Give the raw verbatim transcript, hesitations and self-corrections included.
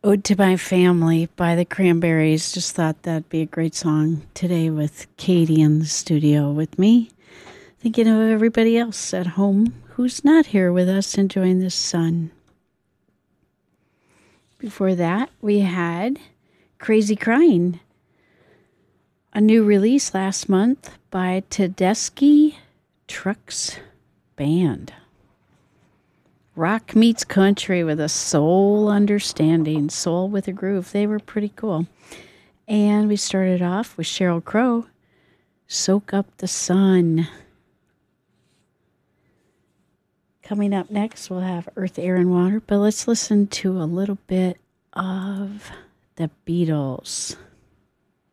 Ode to My Family by the Cranberries. Just thought that'd be a great song today with Katie in the studio with me. Thinking of everybody else at home who's not here with us enjoying the sun. Before that, we had Crazy Crying, a new release last month by Tedeschi Trucks Band. Rock meets country with a soul understanding, soul with a groove. They were pretty cool. And we started off with Sheryl Crow, Soak Up the Sun. Coming up next, we'll have Earth, Air, and Water, but let's listen to a little bit of the Beatles.